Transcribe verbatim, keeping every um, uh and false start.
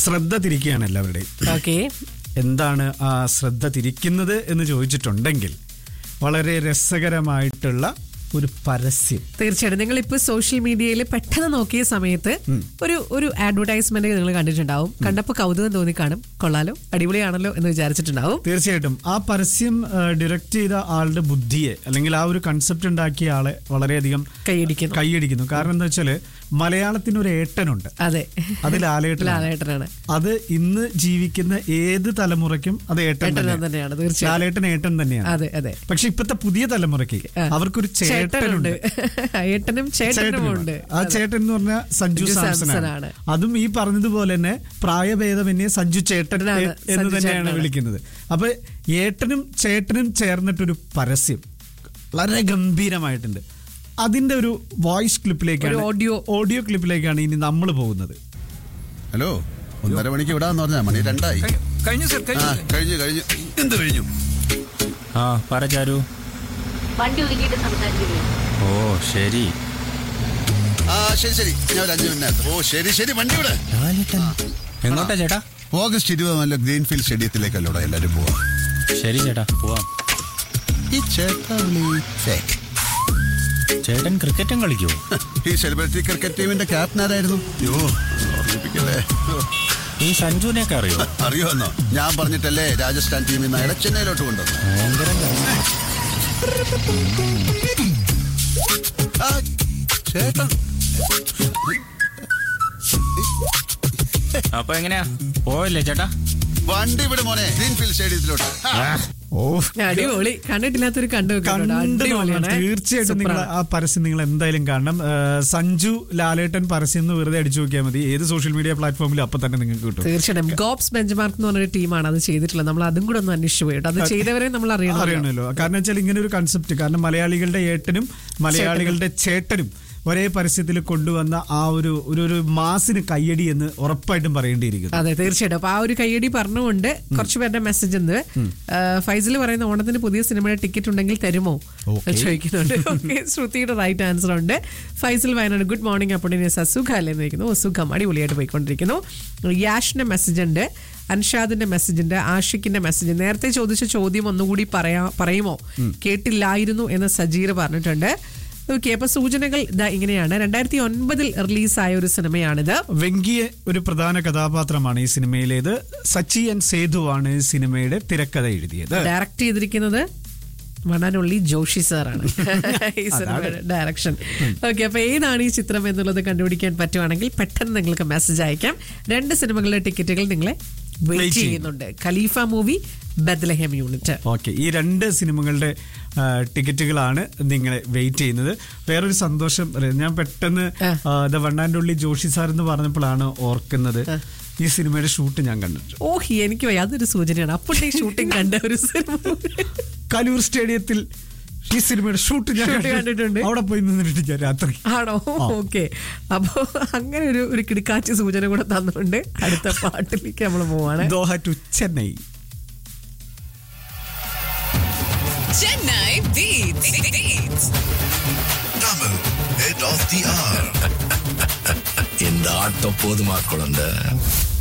ശ്രദ്ധ തിരിക്കുകയാണ് എല്ലാവരുടെയും. ഓക്കെ, എന്താണ് ആ ശ്രദ്ധ തിരിക്കുന്നത് എന്ന് ചോദിച്ചിട്ടുണ്ടെങ്കിൽ വളരെ രസകരമായിട്ടുള്ള ഒരു പരസ്യം. തീർച്ചയായിട്ടും നിങ്ങൾ ഇപ്പൊ സോഷ്യൽ മീഡിയയിൽ പെട്ടെന്ന് നോക്കിയ സമയത്ത് ഒരു ഒരു അഡ്വർടൈസ്മെന്റ് നിങ്ങൾ കണ്ടിട്ടുണ്ടാവും. കണ്ടപ്പോ കൗതുകം തോന്നി കാണും, കൊള്ളാലോ അടിപൊളിയാണല്ലോ എന്ന് വിചാരിച്ചിട്ടുണ്ടാവും. തീർച്ചയായിട്ടും ആ പരസ്യം ഡയറക്റ്റ് ചെയ്ത ആളുടെ ബുദ്ധിയെ അല്ലെങ്കിൽ ആ ഒരു കൺസെപ്റ്റ് ഉണ്ടാക്കിയ ആളെ വളരെയധികം കൈയടിക്കുന്നു കൈയടിക്കുന്നു കാരണം എന്താ വെച്ചാല് മലയാളത്തിന് ഒരു ഏട്ടനുണ്ട്. അതെ, അത് ലാലേട്ടനാണ്. അത് ഇന്ന് ജീവിക്കുന്ന ഏത് തലമുറയ്ക്കും അത് ഏട്ടൻ തന്നെയാണ്. ലാലേട്ടൻ ഏട്ടൻ തന്നെയാണ്. അതെ അതെ. പക്ഷെ ഇപ്പത്തെ പുതിയ തലമുറയ്ക്ക് അവർക്കൊരു ചേട്ടനുണ്ട്. ഏട്ടനും ചേട്ടനും ഉണ്ട്. ആ ചേട്ടൻ എന്ന് പറഞ്ഞാൽ സഞ്ജു സാംസൺ ആണ്. അതും ഈ പറഞ്ഞതുപോലെ തന്നെ പ്രായഭേദമന്യേ സഞ്ജു ചേട്ടൻ എന്ന് തന്നെയാണ് വിളിക്കുന്നത്. അപ്പൊ ഏട്ടനും ചേട്ടനും ചേർന്നിട്ടൊരു പരസ്യം വളരെ ഗംഭീരമായിട്ടുണ്ട്. അതിന്റെ ഒരു വോയിസ് ക്ലിപ്പിലേക്കാണ്, ഓഡിയോ ഓഡിയോ ക്ലിപ്പിലേക്കാണ് ഇനി നമ്മൾ പോകുന്നത്. ഹലോ, ഒന്നര മണിക്ക് വിടാന്ന് പറഞ്ഞാ മണി രണ്ടായി. കഴിഞ്ഞു സർ, കഴിഞ്ഞു കഴിഞ്ഞു. എന്ത് കഴിഞ്ഞു? ആ പറ ചാരു. വണ്ടി ഒതുക്കിയിട്ട് സംസാരിച്ചില്ലേ? ഓ ശരി. ആ ശരി ശരി, ഞാൻ ഒരു അഞ്ചു മിനിറ്റ്. ഓ ശരി ശരി, വണ്ടി വിടെ. എങ്ങോട്ടാ ചേട്ടാ? ഓഗസ്റ്റ് ഇരുപത് നല്ല ഗ്രീൻഫീൽഡ് സ്റ്റേഡിയത്തിലേക്കല്ലോടാ എല്ലാരും പോവാ. ശരി ചേട്ടാ, പോവാം. ഈ ചേട്ടാ ചേട്ടൻ ക്രിക്കറ്റും കളിക്കോ? ഈ സെലിബ്രിറ്റി ക്രിക്കറ്റ് ടീമിന്റെ ക്യാപ്റ്റൻ ആരായിരുന്നു? യോ ഓർമ്മിപ്പിക്കല്ലേ. ഈ സഞ്ജുവിനെയൊക്കെ അറിയോ? അറിയോന്നോ? ഞാൻ പറഞ്ഞിട്ടല്ലേ രാജസ്ഥാൻ ടീമിൽ നിന്ന് അയാളെ ചെന്നൈയിലോട്ട് കൊണ്ടുവന്നു. ചേട്ടൻ അപ്പൊ എങ്ങനെയാ, പോയല്ലേ ചേട്ടാ? വണ്ടി ഇവിടെ മോനെ, ഗ്രീൻഫീൽഡ് സ്റ്റേഡിയത്തിലോട്ട്. ഓ അടിപൊളി, കണ്ടിട്ടില്ലാത്തൊരു കണ്ടു. തീർച്ചയായിട്ടും നിങ്ങൾ ആ പരസ്യം നിങ്ങൾ എന്തായാലും കാണണം. സഞ്ജു ലാലേട്ടൻ പരസ്യം എന്ന് വെറുതെ അടിച്ചു നോക്കിയാൽ മതി, ഏത് സോഷ്യൽ മീഡിയ പ്ലാറ്റ്ഫോമിലും അപ്പൊ തന്നെ നിങ്ങൾക്ക് കിട്ടും. തീർച്ചയായിട്ടും ഗോപ്സ് ബെഞ്ച്മാർക്ക് എന്ന് പറഞ്ഞൊരു ടീമാണ് അത് ചെയ്തിട്ടുള്ളത്. നമ്മൾ അതും കൂടെ ഒന്ന് അന്വേഷിച്ചു പോയിട്ട് അത് ചെയ്തവരെ നമ്മൾ അറിയണം അറിയണമല്ലോ. കാരണം വെച്ചാൽ ഇങ്ങനെ ഒരു കൺസെപ്റ്റ്, കാരണം മലയാളികളുടെ ഏട്ടനും മലയാളികളുടെ ചേട്ടനും ഒരേ പരസ്യത്തിൽ കൊണ്ടുവന്ന ആ ഒരു ഒരു മാസിന് കയ്യടി എന്ന് ഉറപ്പായിട്ടും പറയേണ്ടിയിരിക്കുന്നു. അതെ തീർച്ചയായിട്ടും. അപ്പൊ ആ ഒരു കയ്യടി പറഞ്ഞുകൊണ്ട് കുറച്ചു പേരുടെ മെസ്സേജ് ഉണ്ട്. ഫൈസൽ പറയുന്ന ഓണത്തിന് പുതിയ സിനിമയുടെ ടിക്കറ്റ് ഉണ്ടെങ്കിൽ തരുമോ ചോദിക്കുന്നുണ്ട്. ഓക്കെ, ശ്രുതിയുടെ റൈറ്റ് ആൻസർ ഉണ്ട്. Faisal Wayanad good morning. അപ്പോൾ സുഖമല്ലേ എന്ന് ചോദിക്കുന്നു. സുഖം, അടിപൊളിയായിട്ട് പോയിക്കൊണ്ടിരിക്കുന്നു. യാഷിന്റെ മെസ്സേജ് ഉണ്ട്, അൻഷാദിന്റെ മെസ്സേജ് ഉണ്ട്, ആഷിഖിന്റെ മെസ്സേജ്. നേരത്തെ ചോദിച്ച ചോദ്യം ഒന്നുകൂടി പറയാ പറയുമോ കേട്ടില്ലായിരുന്നു എന്ന് സജീർ പറഞ്ഞിട്ടുണ്ട്. ഓക്കെ, അപ്പൊ സൂചനകൾ ഇങ്ങനെയാണ്. രണ്ടായിരത്തി ഒൻപതിൽ റിലീസായ ഒരു സിനിമയാണിത്. വെങ്കിയെ ഒരു പ്രധാന കഥാപാത്രമാണ് ഈ സിനിമയിലേത്. സച്ചി എൻ സേതു ആണ് ഈ സിനിമയുടെ തിരക്കഥ എഴുതിയത്. ഡയറക്ട് ചെയ്തിരിക്കുന്നത് മണാനുള്ളി ജോഷി സാറാണ് ഈ സിനിമയുടെ ഡയറക്ഷൻ. ഓക്കെ, അപ്പൊ ഏതാണ് ഈ ചിത്രം എന്നുള്ളത് കണ്ടുപിടിക്കാൻ പറ്റുവാണെങ്കിൽ പെട്ടെന്ന് നിങ്ങൾക്ക് മെസ്സേജ് അയക്കാം. രണ്ട് സിനിമകളുടെ ടിക്കറ്റുകൾ നിങ്ങളെ വെയിറ്റ് ചെയ്യുന്നുണ്ട്. ഖലീഫ മൂവി, ബത്ലഹേം യൂണിറ്റ്. ഓക്കെ, ഈ രണ്ട് സിനിമകളുടെ ടിക്കറ്റുകളാണ് നിങ്ങളെ വെയിറ്റ് ചെയ്യുന്നത്. വേറൊരു സന്തോഷം, ഞാൻ പെട്ടെന്ന് the one and only Joshi sir എന്ന് പറഞ്ഞപ്പോഴാണ് ഓർക്കുന്നത്, ഈ സിനിമയുടെ ഷൂട്ട് ഞാൻ കണ്ടിട്ടുണ്ട്. ഓഹ്, എനിക്ക് അതൊരു സൂചനയാണ്. അപ്പോഴത്തെ ഷൂട്ടിംഗ് കണ്ട ഒരു സിനിമ കലൂർ സ്റ്റേഡിയത്തിൽ ഈ സിനിമയുടെ ഷൂട്ട് ഞാൻ കണ്ടിട്ടുണ്ട്. അവിടെ പോയി നിന്നിട്ട് ഞാൻ രാത്രി. ആണോ? ഓക്കെ, അപ്പോ അങ്ങനെ ഒരു ഒരു കിടക്കാച്ചി സൂചന കൂടെ തന്നുകൊണ്ട് അടുത്ത പാട്ടിലേക്ക് നമ്മൾ പോവാണ്. Doha to Chennai. Chennai Beats. Beats. Tamil Head of the Hour. இந்த ஆட்டம் போதுமா குழந்தை?